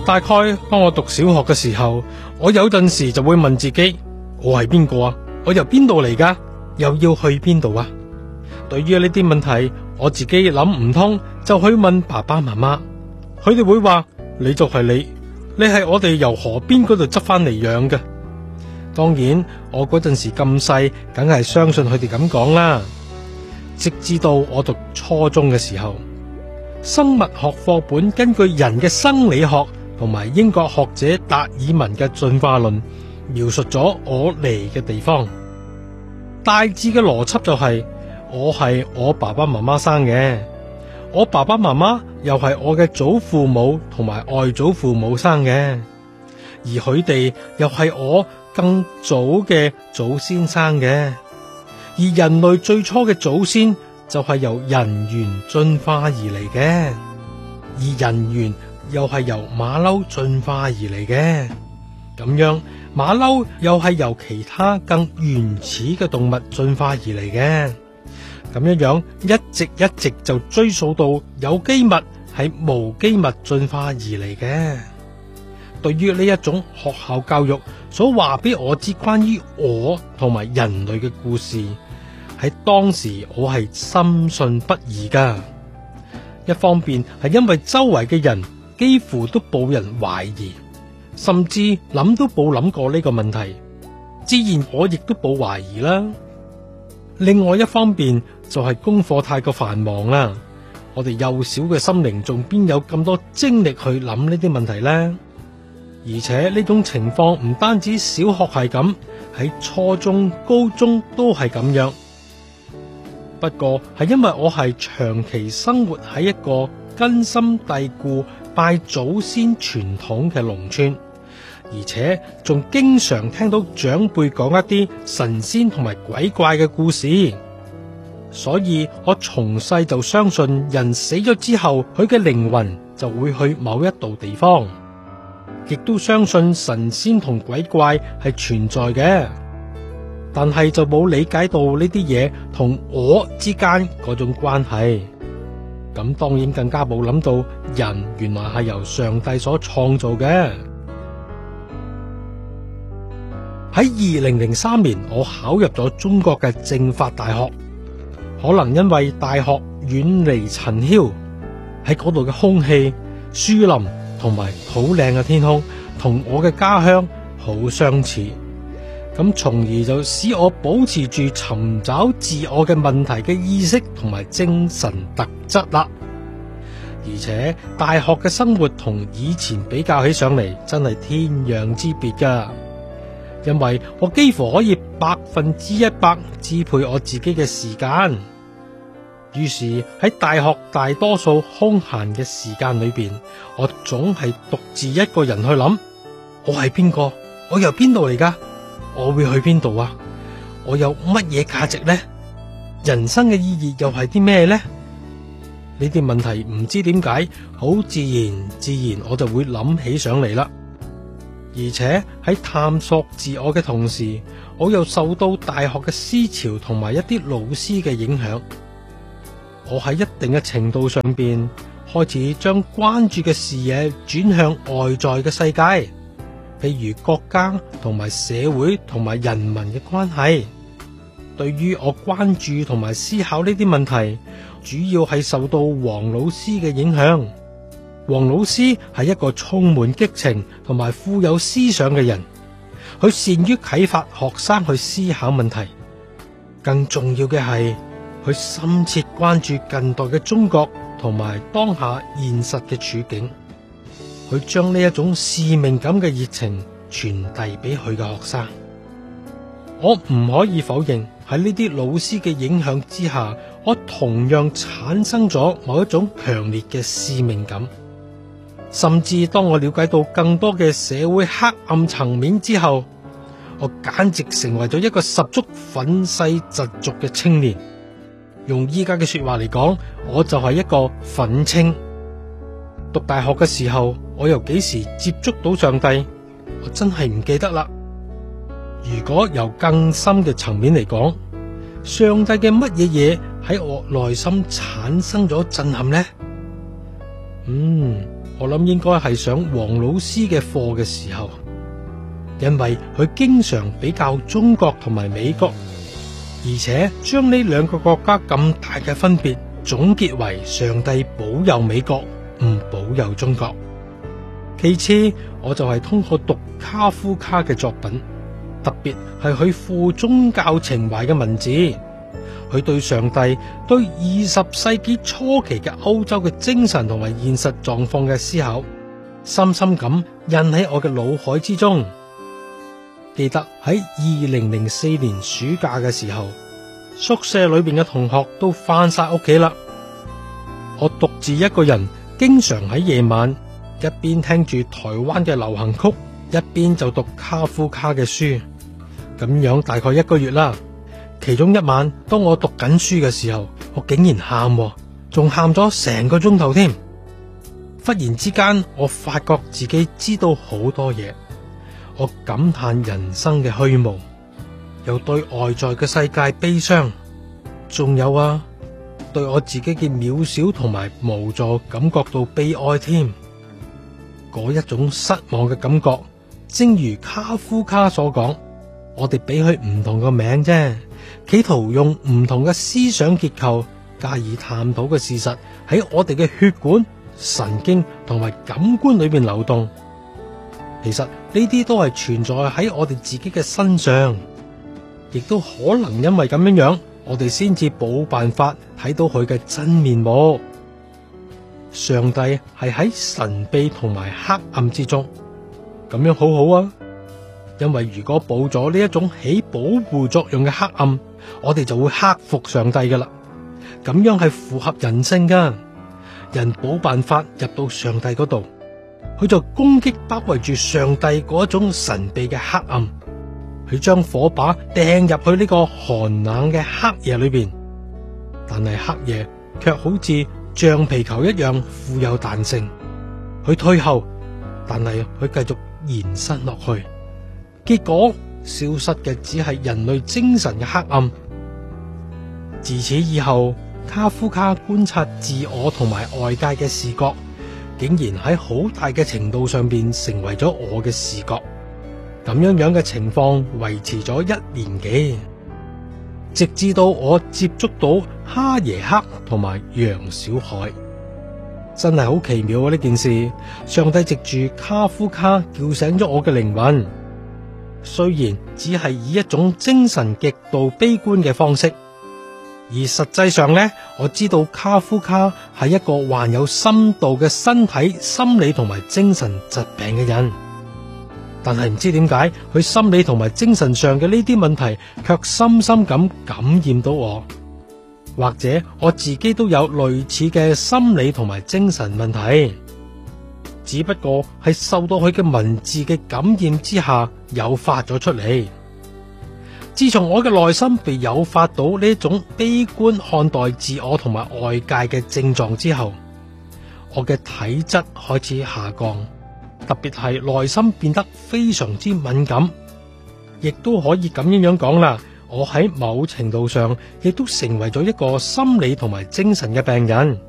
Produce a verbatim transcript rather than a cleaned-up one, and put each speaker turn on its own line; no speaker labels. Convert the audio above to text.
大概當我讀小學嘅時候，我有陣時就會問自己：我係邊個啊？我由邊度嚟㗎？又要去邊度啊？對於呢啲問題，我自己諗唔通，就去問爸爸媽媽。佢哋會話：你就係你，你係我哋由河邊嗰度執翻嚟養嘅。當然，我嗰陣時咁細，梗係相信佢哋咁講啦。直至到我讀初中嘅時候，生物學課本根據人嘅生理學同埋英國學者達爾文嘅進化論，描述咗我嚟嘅地方。大致嘅邏輯就係，我係我爸爸媽媽生嘅，我爸爸媽媽又係我嘅祖父母同埋外祖父母生嘅，而佢哋又係我更早嘅祖先生嘅。而人類最初嘅祖先就係由人猿進化而嚟嘅，而人猿又係由馬騮進化而嚟嘅。咁樣馬騮又係由其他更原始嘅動物進化而嚟嘅。咁樣樣一直一直就追溯到有機物係無機物進化而嚟嘅。對於呢一種學校教育所話俾我知關於我同埋人類嘅故事，喺當時我係深信不疑噶。一方面係因為周圍嘅人幾乎都冇人懷疑，甚至諗都冇諗過呢個問題，自然我亦都冇懷疑啦。另外一方面就係功課太過繁忙啦，我哋幼小嘅心靈仲邊有咁多精力去諗呢啲問題呢？而且呢種情況唔單止小學係咁，喺初中、高中都係咁樣。不過係因為我係長期生活喺一個根深蒂固拜祖先傳統嘅農村，而且仲經常聽到長輩講一啲神仙同埋鬼怪嘅故事，所以我從細就相信人死咗之後，佢嘅靈魂就會去某一度地方，亦都相信神仙同鬼怪係存在嘅。但係就冇理解到呢啲嘢同我之間嗰種關係，咁當然更加冇諗到人原來係由上帝所創造嘅。喺二零零三年，我考入咗中國嘅政法大學，可能因為大學遠離塵囂，喺嗰度嘅空氣、樹林同埋好靚嘅天空，同我嘅家鄉好相似。咁從而就使我保持住尋找自我嘅問題嘅意識同埋精神特質啦。而且大學嘅生活同以前比較起上嚟，真係天壤之別噶。因為我幾乎可以百分之一百支配我自己嘅時間。於是喺大學大多數空閒嘅時間裏邊，我總係獨自一個人去諗：我係邊個？我由邊度嚟噶？我會去邊度啊？我有乜嘢價值呢？人生嘅意義又係啲咩呢？呢啲問題唔知點解，好自然自然我就會諗起上嚟啦。而且喺探索自我嘅同時，我又受到大學嘅思潮同埋一啲老師嘅影響。我喺一定嘅程度上邊開始將關注嘅視野轉向外在嘅世界。譬如國家同埋社會同埋人民嘅關係，對於我關注同埋思考呢啲問題，主要係受到黃老師嘅影響。黃老師係一個充滿激情同埋富有思想嘅人，佢善於啟發學生去思考問題。更重要嘅係，佢深切關注近代嘅中國同埋當下現實嘅處境。佢將呢一種使命感嘅熱情傳遞俾佢嘅學生。我唔可以否認，喺呢啲老師嘅影響之下，我同樣產生咗某一種強烈嘅使命感。甚至當我了解到更多嘅社會黑暗層面之後，我簡直成為咗一個十足憤世嫉俗嘅青年。用依家嘅說話嚟講，我就係一個憤青。讀大學嘅時候，我又幾時接觸到上帝？我真係唔記得啦。如果由更深嘅層面嚟講，上帝嘅乜嘢嘢喺我內心產生咗震撼呢？嗯， 我諗應該係上黃老師嘅課嘅時候，因為佢經常比較中國同埋美國，而且將呢兩個國家咁大嘅分別總結為上帝保佑美國，唔保佑中國。其次，我就係通過讀卡夫卡嘅作品，特別係佢富宗教情懷嘅文字，佢對上帝、對二十世紀初期嘅歐洲嘅精神同埋現實狀況嘅思考，深深咁印喺我嘅腦海之中。記得喺二零零四年暑假嘅時候，宿舍裏邊嘅同學都返晒屋企啦，我獨自一個人，經常喺夜晚一邊聽住台灣嘅流行曲，一邊就讀卡夫卡嘅書，咁樣大概一個月啦。其中一晚，當我讀緊書嘅時候，我竟然喊，仲喊咗成個鐘頭添。忽然之間，我發覺自己知道好多嘢，我感嘆人生嘅虛無，又對外在嘅世界悲傷，仲有啊，對我自己嘅渺小同埋無助感覺到悲哀添。嗰一種失望嘅感覺，正如卡夫卡所講，我哋俾佢唔同個名啫，企圖用唔同嘅思想結構加以探討嘅事實喺我哋嘅血管、神經同埋感官裏邊流動。其實呢啲都係存在喺我哋自己嘅身上，亦都可能因為咁樣樣，我哋先至冇辦法睇到佢嘅真面目。上帝係喺神秘同埋黑暗之中，咁樣好好啊。因為如果冇咗呢一種起保護作用嘅黑暗，我哋就會克服上帝噶啦。咁樣係符合人性噶，人冇辦法入到上帝嗰度，佢就攻擊包圍住上帝嗰一種神秘嘅黑暗，佢將火把掟入去呢個寒冷嘅黑夜裏邊。但係黑夜卻好似橡皮球一樣富有彈性，佢退後，但係佢繼續延伸落去，結果消失嘅只係人類精神嘅黑暗。自此以後，卡夫卡觀察自我同埋外界嘅視覺，竟然喺好大嘅程度上邊成為咗我嘅視覺。咁樣樣嘅情況維持咗一年幾，直至到我接觸到哈耶克同埋楊小海，真係好奇妙啊！呢件事，上帝藉住卡夫卡叫醒咗我嘅靈魂，雖然只係以一種精神極度悲觀嘅方式，而實際上呢，我知道卡夫卡係一個患有深度嘅身體、心理同埋精神疾病嘅人。但係唔知點解，佢心理同埋精神上嘅呢啲問題，卻深深咁感染到我。或者我自己都有類似嘅心理同埋精神問題，只不過係受到佢嘅文字嘅感染之下，誘發咗出嚟。自從我嘅內心被誘發到呢種悲觀看待自我同埋外界嘅症狀之後，我嘅體質開始下降。特別係內心變得非常之敏感，亦都可以咁樣樣講啦。我喺某程度上亦都成為咗一個心理同埋精神嘅病人。